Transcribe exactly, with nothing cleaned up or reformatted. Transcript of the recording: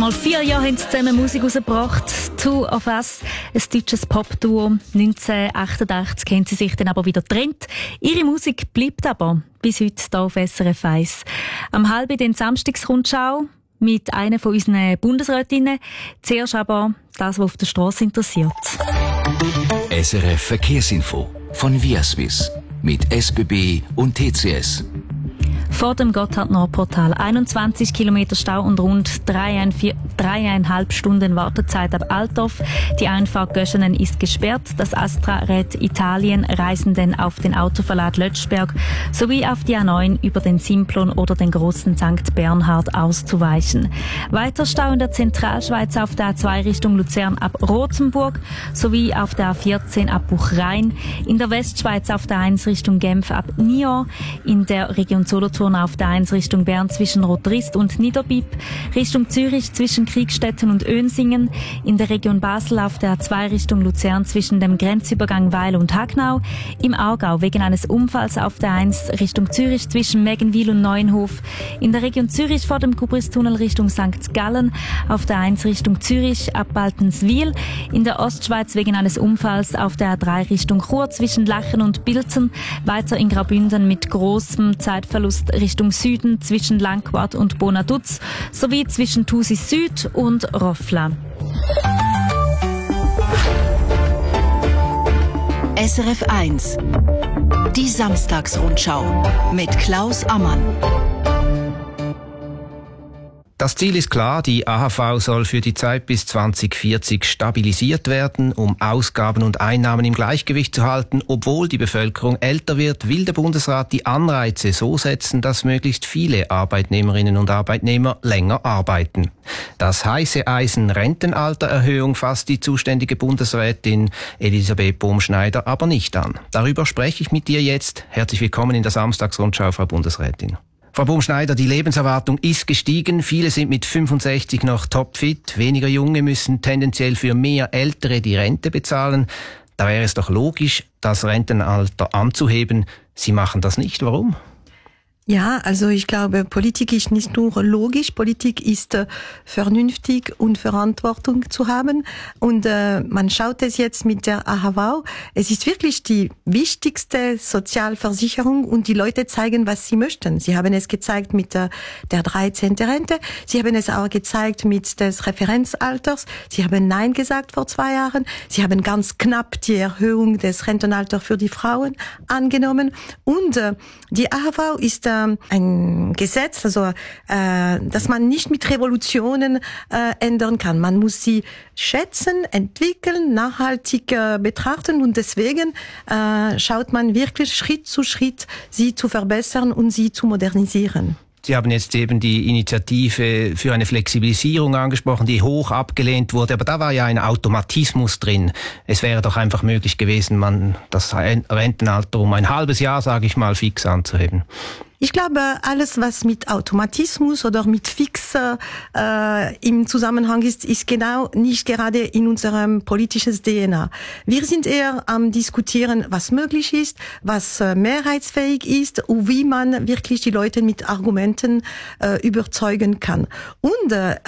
mal vier Jahre haben sie zusammen Musik rausgebracht. Two of Us, ein deutsches Pop-Duo. neunzehnhundertachtundachtzig haben sie sich dann aber wieder getrennt. Ihre Musik bleibt aber bis heute hier auf S R F eins. Am halben den Samstagsrundschau mit einer von unseren Bundesrätinnen. Zuerst aber das, was auf der Straße interessiert. S R F Verkehrsinfo von Viaswiss mit S B B und T C S. Vor dem Gotthard-Nordportal einundzwanzig Kilometer Stau und rund dreieinhalb Stunden Wartezeit ab Altdorf. Die Einfahrt Göschenen ist gesperrt. Das Astra rät Italien Reisenden auf den Autoverlad Lötschberg sowie auf die A neun über den Simplon oder den großen Sankt Bernhard auszuweichen. Weiter Stau in der Zentralschweiz auf der A zwei Richtung Luzern ab Rothenburg sowie auf der A vierzehn ab Buchrhein. In der Westschweiz auf der A eins Richtung Genf ab Niort. In der Region Solothurn auf der eins Richtung Bern zwischen Rotrist und Niederbipp, Richtung Zürich zwischen Kriegstetten und Önsingen, in der Region Basel auf der A zwei Richtung Luzern zwischen dem Grenzübergang Weil und Hagnau, im Aargau wegen eines Unfalls auf der eins Richtung Zürich zwischen Meggenwil und Neuenhof, in der Region Zürich vor dem Kubristunnel Richtung Sankt Gallen, auf der eins Richtung Zürich ab Baltenswil, in der Ostschweiz wegen eines Unfalls auf der A drei Richtung Chur zwischen Lachen und Bilzen, weiter in Graubünden mit großem Zeitverlust Richtung Süden zwischen Langquart und Bonaduz sowie zwischen Thusis Süd und Roffla. S R F eins. Die Samstagsrundschau mit Klaus Ammann. Das Ziel ist klar, die A H V soll für die Zeit bis zwanzig vierzig stabilisiert werden, um Ausgaben und Einnahmen im Gleichgewicht zu halten. Obwohl die Bevölkerung älter wird, will der Bundesrat die Anreize so setzen, dass möglichst viele Arbeitnehmerinnen und Arbeitnehmer länger arbeiten. Das heiße Eisen Rentenaltererhöhung fasst die zuständige Bundesrätin Elisabeth Bohm-Schneider aber nicht an. Darüber spreche ich mit dir jetzt. Herzlich willkommen in der Samstagsrundschau, Frau Bundesrätin. Frau Bohm-Schneider, die Lebenserwartung ist gestiegen. Viele sind mit fünfundsechzig noch topfit. Weniger Junge müssen tendenziell für mehr Ältere die Rente bezahlen. Da wäre es doch logisch, das Rentenalter anzuheben. Sie machen das nicht. Warum? Ja, also ich glaube, Politik ist nicht nur logisch, Politik ist äh, vernünftig und Verantwortung zu haben. Und äh, man schaut es jetzt mit der A H V. Es ist wirklich die wichtigste Sozialversicherung und die Leute zeigen, was sie möchten. Sie haben es gezeigt mit äh, der dreizehnten Rente. Sie haben es auch gezeigt mit des Referenzalters. Sie haben Nein gesagt vor zwei Jahren. Sie haben ganz knapp die Erhöhung des Rentenalters für die Frauen angenommen. Und äh, die A H V ist äh, ein Gesetz, also äh, dass man nicht mit Revolutionen äh, ändern kann. Man muss sie schätzen, entwickeln, nachhaltig äh, betrachten und deswegen äh, schaut man wirklich Schritt zu Schritt, sie zu verbessern und sie zu modernisieren. Sie haben jetzt eben die Initiative für eine Flexibilisierung angesprochen, die hoch abgelehnt wurde, aber da war ja ein Automatismus drin. Es wäre doch einfach möglich gewesen, man das Rentenalter um ein halbes Jahr, sage ich mal, fix anzuheben. Ich glaube, alles, was mit Automatismus oder mit Fix äh, im Zusammenhang ist, ist genau nicht gerade in unserem politisches D N A. Wir sind eher am Diskutieren, was möglich ist, was äh, mehrheitsfähig ist und wie man wirklich die Leute mit Argumenten äh, überzeugen kann. Und äh,